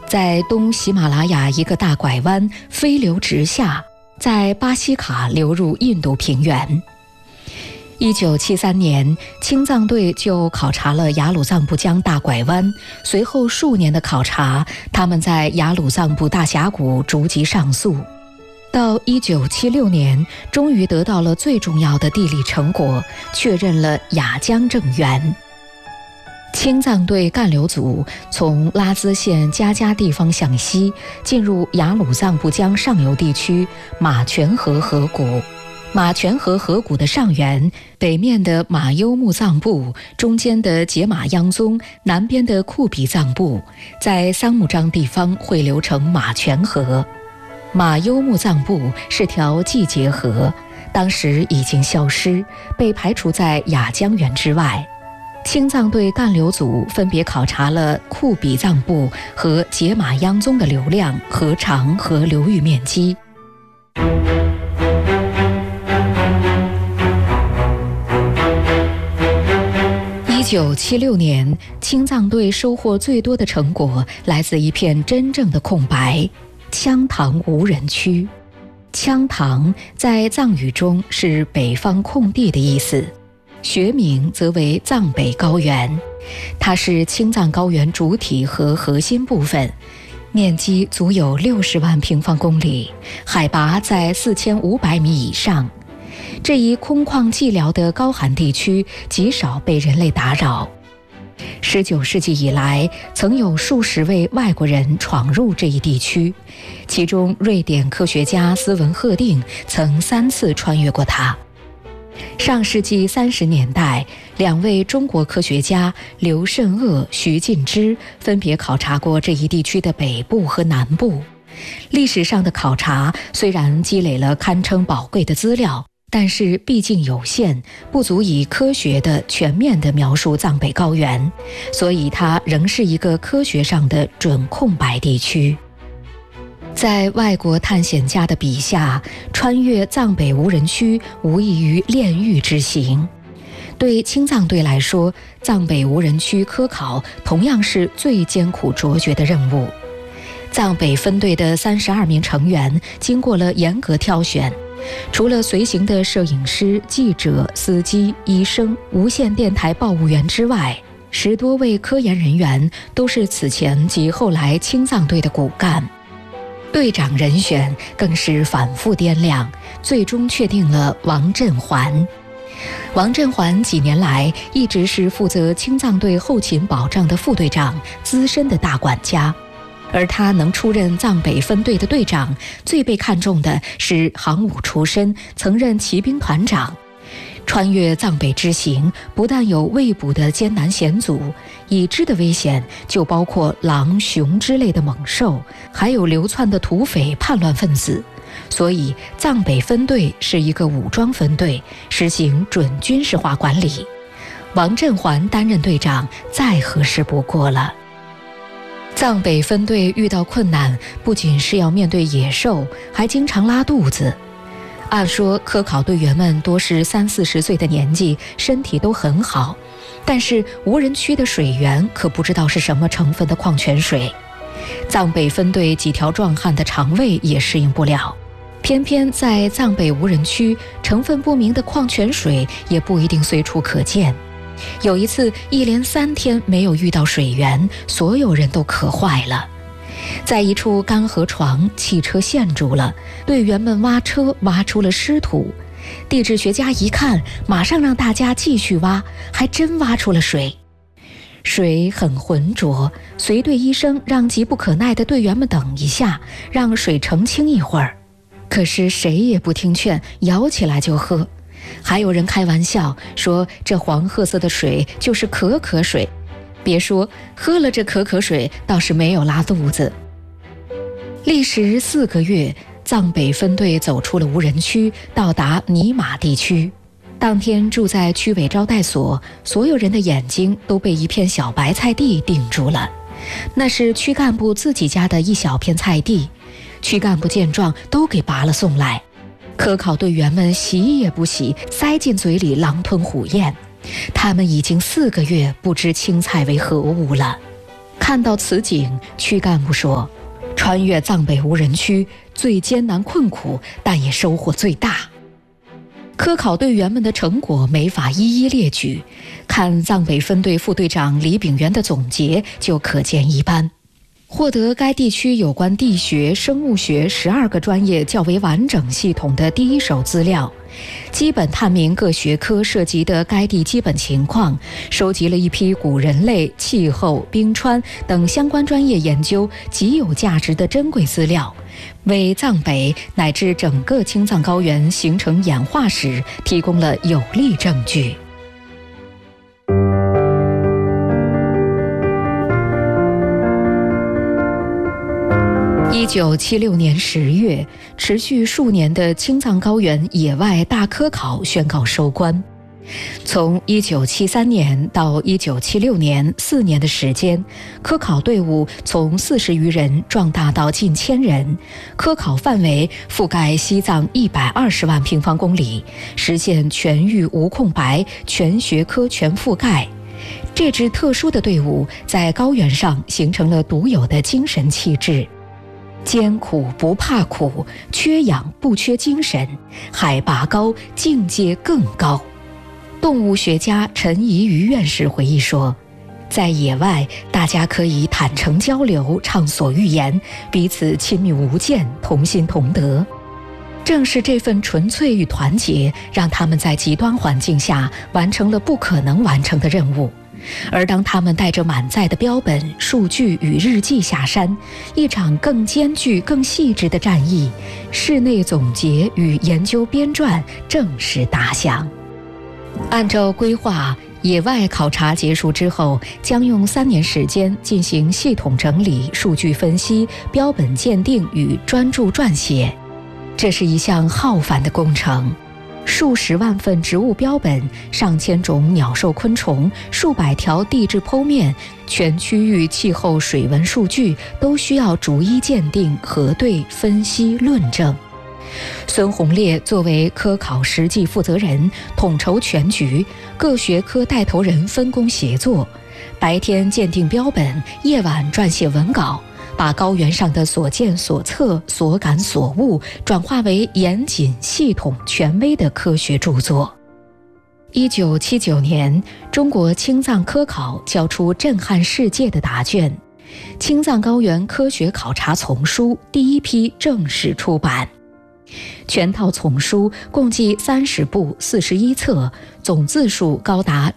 在东喜马拉雅一个大拐弯飞流直下，在巴西卡流入印度平原。1973年，青藏队就考察了雅鲁藏布江大拐弯，随后数年的考察，他们在雅鲁藏布大峡谷逐级上溯。到1976年，终于得到了最重要的地理成果，确认了雅江正源。青藏队干流组从拉孜县加嘉地方向西，进入雅鲁藏布江上游地区马泉河河谷。马泉河河谷的上源，北面的马优木藏布，中间的杰马央宗，南边的库比藏布，在桑木章地方汇流成马泉河。马优木藏布是条季节河，当时已经消失，被排除在雅江源之外。青藏队干流组分别考察了库比藏布和杰马央宗的流量、河长和流域面积。1976年，青藏队收获最多的成果来自一片真正的空白——羌塘无人区。羌塘在藏语中是北方空地的意思，学名则为藏北高原。它是青藏高原主体和核心部分，面积足有60万平方公里，海拔在4500米以上。这一空旷寂寥的高寒地区极少被人类打扰。19世纪以来，曾有数十位外国人闯入这一地区，其中瑞典科学家斯文赫定曾3次穿越过它。上世纪30年代，2位中国科学家刘慎鄂、徐进之分别考察过这一地区的北部和南部。历史上的考察虽然积累了堪称宝贵的资料，但是毕竟有限，不足以科学的、全面地描述藏北高原，所以它仍是一个科学上的准空白地区。在外国探险家的笔下，穿越藏北无人区无异于炼狱之行。对青藏队来说，藏北无人区科考同样是最艰苦卓绝的任务。藏北分队的32名成员经过了严格挑选，除了随行的摄影师、记者、司机、医生、无线电台报务员之外，10多位科研人员都是此前及后来青藏队的骨干。队长人选更是反复掂量，最终确定了王振环。王振环几年来一直是负责青藏队后勤保障的副队长，资深的大管家。而他能出任藏北分队的队长，最被看重的是航武出身，曾任骑兵团长。穿越藏北之行，不但有未捕的艰难险阻，已知的危险就包括狼、熊之类的猛兽，还有流窜的土匪、叛乱分子。所以藏北分队是一个武装分队，实行准军事化管理。王振环担任队长，再合适不过了。藏北分队遇到困难，不仅是要面对野兽，还经常拉肚子。按说科考队员们多是30-40岁的年纪，身体都很好，但是无人区的水源可不知道是什么成分的矿泉水。藏北分队几条壮汉的肠胃也适应不了，偏偏在藏北无人区，成分不明的矿泉水也不一定随处可见。有一次，一连3天没有遇到水源，所有人都渴坏了。在一处干河床，汽车陷住了，队员们挖车挖出了湿土。地质学家一看，马上让大家继续挖，还真挖出了水。水很浑浊，随队医生让急不可耐的队员们等一下，让水澄清一会儿。可是谁也不听劝，舀起来就喝。还有人开玩笑说，这黄褐色的水就是可可水。别说，喝了这可可水倒是没有拉肚子。历时4个月，藏北分队走出了无人区，到达尼玛地区。当天住在区委招待所，所有人的眼睛都被一片小白菜地定住了。那是区干部自己家的一小片菜地，区干部见状都给拔了送来。科考队员们洗也不洗，塞进嘴里狼吞虎咽。他们已经4个月不知青菜为何物了。 看到此景，区干部说，穿越藏北无人区最艰难困苦，但也收获最大。科考队员们的成果没法一一列举，看藏北分队副队长李炳元的总结就可见一斑。获得该地区有关地学、生物学12个专业较为完整系统的第一手资料，基本探明各学科涉及的该地基本情况，收集了一批古人类、气候、冰川等相关专业研究极有价值的珍贵资料，为藏北乃至整个青藏高原形成演化史提供了有力证据。1976年10月，持续数年的青藏高原野外大科考宣告收官。从1973年到1976年4年的时间，科考队伍从40余人壮大到近1000人，科考范围覆盖西藏120万平方公里，实现全域无空白、全学科全覆盖。这支特殊的队伍在高原上形成了独有的精神气质。艰苦不怕苦，缺氧不缺精神，海拔高，境界更高。动物学家陈怡瑜院士回忆说，在野外，大家可以坦诚交流，畅所欲言，彼此亲密无间，同心同德。正是这份纯粹与团结，让他们在极端环境下完成了不可能完成的任务。而当他们带着满载的标本、数据与日记下山，一场更艰巨、更细致的战役，室内总结与研究编撰正式打响。按照规划，野外考察结束之后，将用3年时间进行系统整理、数据分析、标本鉴定与专著撰写。这是一项浩繁的工程。数十万份植物标本、上千种鸟兽昆虫、数百条地质剖面、全区域气候水文数据都需要逐一鉴定、核对、分析、论证。孙洪烈作为科考实际负责人，统筹全局，各学科带头人分工协作，白天鉴定标本，夜晚撰写文稿，把高原上的所见所测、所感所悟转化为严谨、系统、权威的科学著作。1979年，中国青藏科考交出震撼世界的答卷，《青藏高原科学考察丛书》第一批正式出版。全套丛书共计30部41册，总字数高达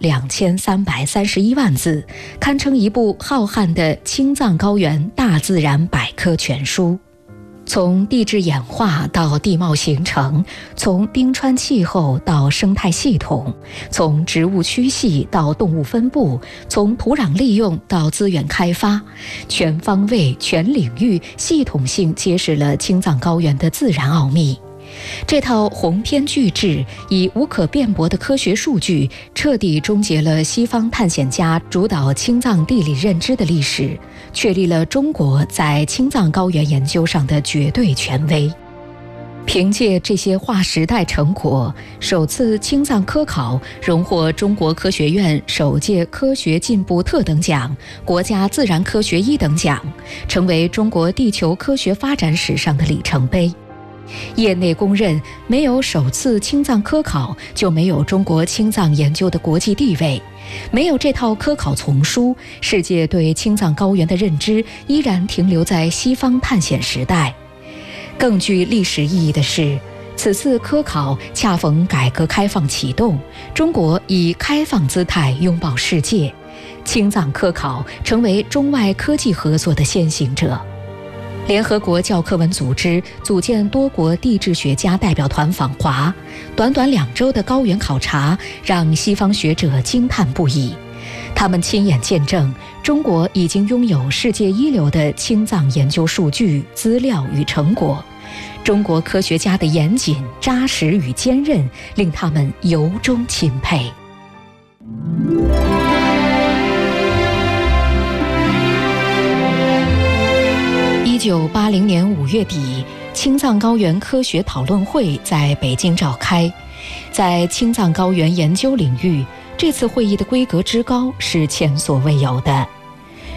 2331万字，堪称一部浩瀚的青藏高原大自然百科全书。从地质演化到地貌形成，从冰川气候到生态系统，从植物区系到动物分布，从土壤利用到资源开发，全方位、全领域、系统性揭示了青藏高原的自然奥秘。这套鸿篇巨制以无可辩驳的科学数据，彻底终结了西方探险家主导青藏地理认知的历史，确立了中国在青藏高原研究上的绝对权威。凭借这些划时代成果，首次青藏科考荣获中国科学院首届科学进步特等奖、国家自然科学1等奖，成为中国地球科学发展史上的里程碑。业内公认，没有首次青藏科考，就没有中国青藏研究的国际地位。没有这套科考丛书，世界对青藏高原的认知依然停留在西方探险时代。更具历史意义的是，此次科考恰逢改革开放启动，中国以开放姿态拥抱世界，青藏科考成为中外科技合作的先行者。联合国教科文组织组建多国地质学家代表团访华，短短2周的高原考察让西方学者惊叹不已。他们亲眼见证，中国已经拥有世界一流的青藏研究数据、资料与成果。中国科学家的严谨、扎实与坚韧，令他们由衷钦佩。1980年5月底，青藏高原科学讨论会在北京召开。在青藏高原研究领域，这次会议的规格之高是前所未有的。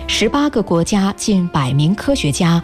18个国家近100名科学家